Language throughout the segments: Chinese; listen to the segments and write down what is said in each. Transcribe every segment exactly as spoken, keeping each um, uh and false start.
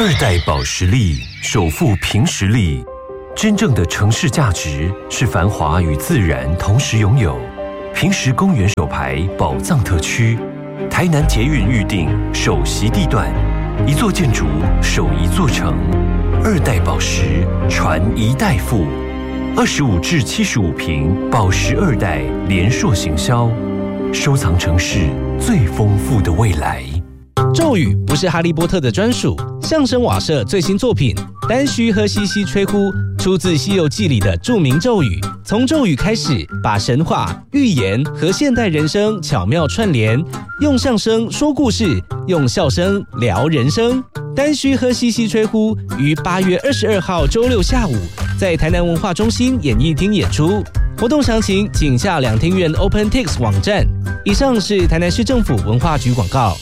二代保时利首富凭实力，真正的城市价值是繁华与自然同时拥有。平实公园首排宝藏特区，台南捷运预定首席地段，一座建筑守一座城。二代宝石传一代富，二十五至七十五坪宝石二代连硕行销，收藏城市最丰富的未来。 咒语不是哈利波特的专属，相声瓦舍最新作品《丹须和西西吹呼》出自《西游记》里的著名咒语。从咒语开始，把神话、寓言和现代人生巧妙串联，用相声说故事，用笑声聊人生。丹须和西西吹呼于八月二十二号周六下午在台南文化中心演艺厅演出。活动详情请下两厅院 OpenTix 网站。以上是台南市政府文化局广告。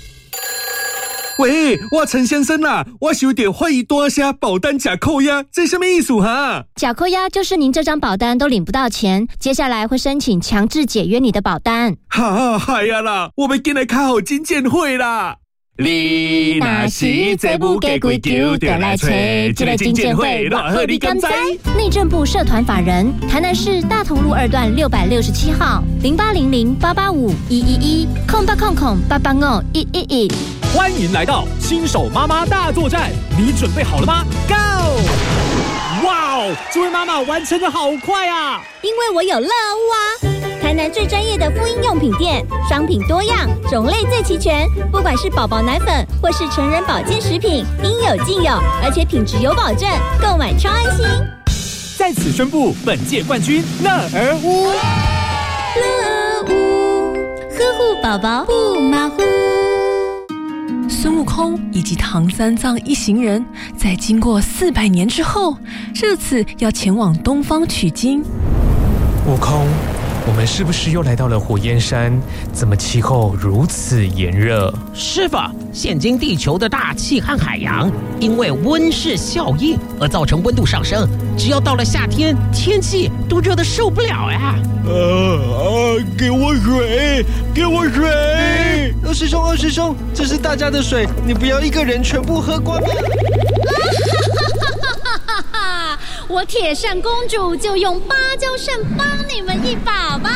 喂，我陈先生啊，我有点怀疑多些保单假扣押，这什么意思哈？ 假扣押就是您这张保单都领不到钱，接下来会申请强制解约你的保单。 哈，嗨呀啦，我们进来开好金鉴会啦！你若是这不给规矩，就来找这个金鉴会，偌好你敢知？ 内政部社团法人台南市大同路二段六百六十七号零八零零八八五一一一空八空空八八五一一一。 欢迎来到新手妈妈大作战，你准备好了吗 ？Go！ 哇哦，这位妈妈完成的好快啊！ 因为我有乐屋啊，台南最专业的妇婴用品店，商品多样，种类最齐全。不管是宝宝奶粉或是成人保健食品，应有尽有，而且品质有保证，购买超安心。 在此宣布本届冠军乐儿屋。 乐屋呵护宝宝不马虎。 孙悟空以及唐三藏一行人在经过四百年之后，这次要前往东方取经。 悟空，我们是不是又来到了火焰山？怎么气候如此炎热？ 师父，现今地球的大气和海洋因为温室效应而造成温度上升，只要到了夏天，天气都热得受不了呀！ 呃呃，给我水，给我水！ 二师兄，二师兄，这是大家的水，你不要一个人全部喝光。 我铁扇公主就用芭蕉扇帮你们一把吧。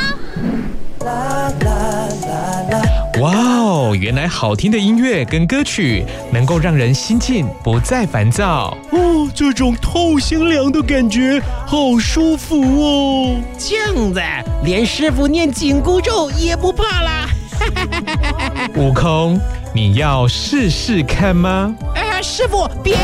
哇哦，原来好听的音乐跟歌曲能够让人心静，不再烦躁。 哦，这种透心凉的感觉好舒服哦。 这样子，连师傅念紧箍咒也不怕啦。 悟空，你要试试看吗？ 哎，师傅别！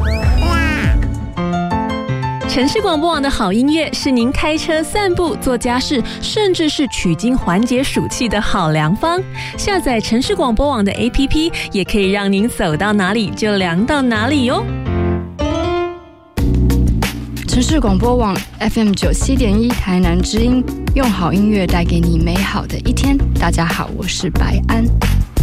城市广播网的好音乐是您开车、散步、做家事，甚至是取经缓解暑气的好良方。下载城市广播网的 A P P， 也可以让您走到哪里就凉到哪里哟。 城市广播网 F M 九七点一台南之音，用好音乐带给你美好的一天。大家好，我是白安。